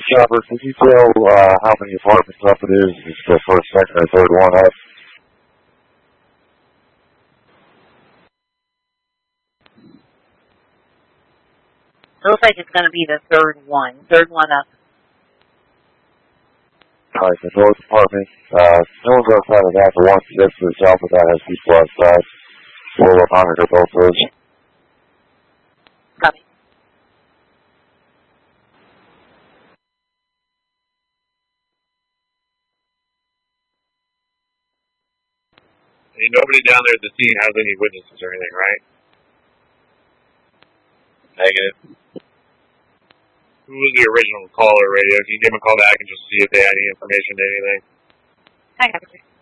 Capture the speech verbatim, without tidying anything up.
Chopper, could you tell uh, how many apartments up it is? Is it the first, second, or third one up? It looks like it's going to be the third one. Third one up. Alright, the north apartment. Uh, no one's outside of that. The one just to the south of that has people outside. We'll monitor both those. Copy. Hey, nobody down there at the scene has any witnesses or anything, right? Negative. Who was the original caller radio? Can you give them a call back and just see if they had any information to anything? I got it.